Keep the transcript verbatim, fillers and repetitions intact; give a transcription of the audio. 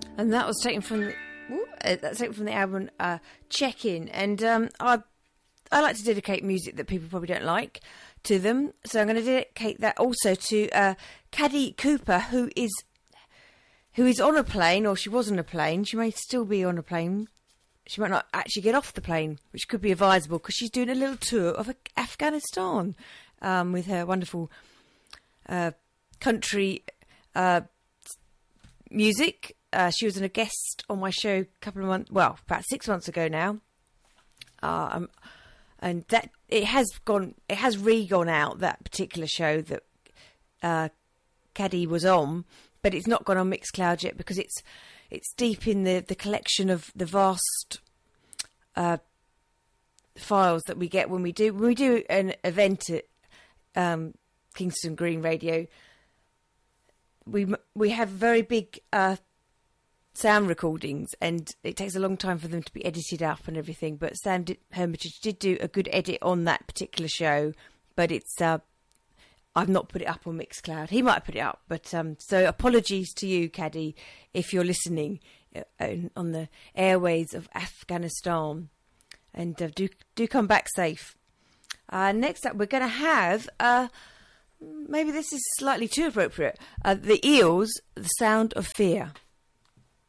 And that was taken from the, ooh, uh, that's taken from the album uh, Check In. And um, I I like to dedicate music that people probably don't like to them. So I'm going to dedicate that also to uh, Caddy Cooper, who is who is on a plane, or she was on a plane. She may still be on a plane. She might not actually get off the plane, which could be advisable because she's doing a little tour of Afghanistan um, with her wonderful uh, country uh, music. Uh, she was a guest on my show a couple of months, well, about six months ago now. Uh, um, and that it has gone, it has re-gone out, that particular show that uh, Caddy was on, but it's not gone on Mixcloud yet because it's it's deep in the, the collection of the vast uh, files that we get when we do when we do an event at um, Kingston Green Radio. We we have very big uh, sound recordings, and it takes a long time for them to be edited up and everything. But Sam did, Hermitage did do a good edit on that particular show, but it's uh, I've not put it up on Mixcloud. He might put it up, but um, so apologies to you, Caddy, if you're listening uh, on the airways of Afghanistan, and uh, do do come back safe. Uh, next up, we're going to have. Uh, Maybe this is slightly too appropriate. Uh, the Eels, The Sound of Fear.